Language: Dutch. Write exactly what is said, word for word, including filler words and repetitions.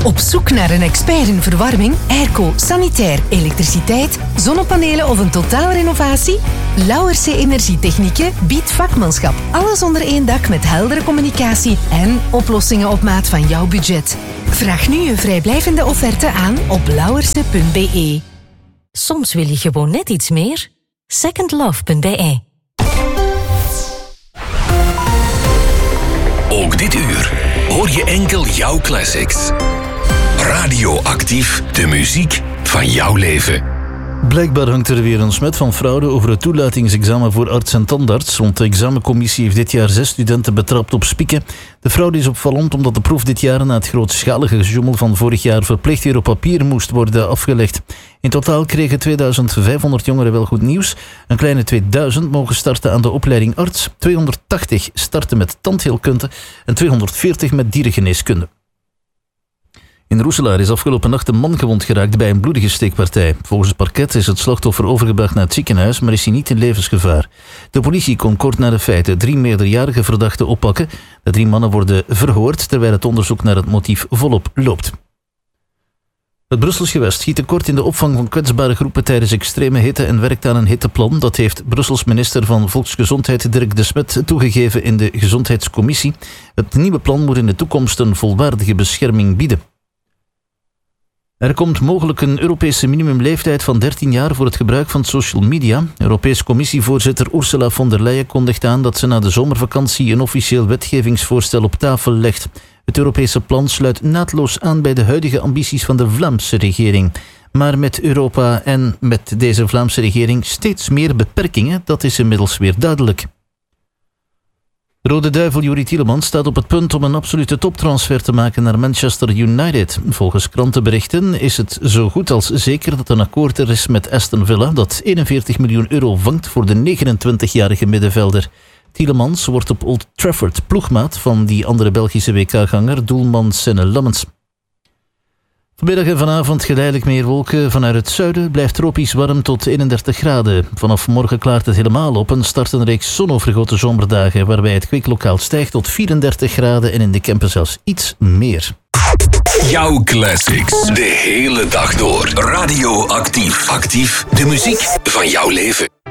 Op zoek naar een expert in verwarming, airco, sanitair, elektriciteit, zonnepanelen of een totaalrenovatie? Lauwerse Energietechnieken biedt vakmanschap. Alles onder één dak met heldere communicatie en oplossingen op maat van jouw budget. Vraag nu een vrijblijvende offerte aan op lauwerse punt b e. Soms wil je gewoon net iets meer. second love punt b e. Ook dit uur hoor je enkel jouw classics. Radioactief, de muziek van jouw leven. Blijkbaar hangt er weer een smet van fraude over het toelatingsexamen voor arts en tandarts. Want de examencommissie heeft dit jaar zes studenten betrapt op spieken. De fraude is opvallend omdat de proef dit jaar na het grootschalige gejoemel van vorig jaar verplicht weer op papier moest worden afgelegd. In totaal kregen tweeduizend vijfhonderd jongeren wel goed nieuws. Een kleine tweeduizend mogen starten aan de opleiding arts. tweehonderdtachtig starten met tandheelkunde en tweehonderdveertig met dierengeneeskunde. In Roeselaar is afgelopen nacht een man gewond geraakt bij een bloedige steekpartij. Volgens het parket is het slachtoffer overgebracht naar het ziekenhuis, maar is hij niet in levensgevaar. De politie kon kort na de feiten drie meerderjarige verdachten oppakken. De drie mannen worden verhoord, terwijl het onderzoek naar het motief volop loopt. Het Brussels gewest schiet tekort in de opvang van kwetsbare groepen tijdens extreme hitte en werkt aan een hitteplan. Dat heeft Brussels minister van Volksgezondheid Dirk De Smet toegegeven in de Gezondheidscommissie. Het nieuwe plan moet in de toekomst een volwaardige bescherming bieden. Er komt mogelijk een Europese minimumleeftijd van dertien jaar voor het gebruik van social media. Europese Commissievoorzitter Ursula von der Leyen kondigt aan dat ze na de zomervakantie een officieel wetgevingsvoorstel op tafel legt. Het Europese plan sluit naadloos aan bij de huidige ambities van de Vlaamse regering. Maar met Europa en met deze Vlaamse regering steeds meer beperkingen, dat is inmiddels weer duidelijk. Rode Duivel Youri Tielemans staat op het punt om een absolute toptransfer te maken naar Manchester United. Volgens krantenberichten is het zo goed als zeker dat een akkoord er is met Aston Villa dat eenenveertig miljoen euro vangt voor de negenentwintigjarige middenvelder. Tielemans wordt op Old Trafford ploegmaat van die andere Belgische W K-ganger doelman Senne Lammens. Vanmiddag en vanavond geleidelijk meer wolken. Vanuit het zuiden blijft tropisch warm tot eenendertig graden. Vanaf morgen klaart het helemaal op en start een reeks zonovergoten zomerdagen, waarbij het kwik lokaal stijgt tot vierendertig graden en in de Kempen zelfs iets meer. Jouw classics. De hele dag door. Radioactief. Actief. De muziek van jouw leven.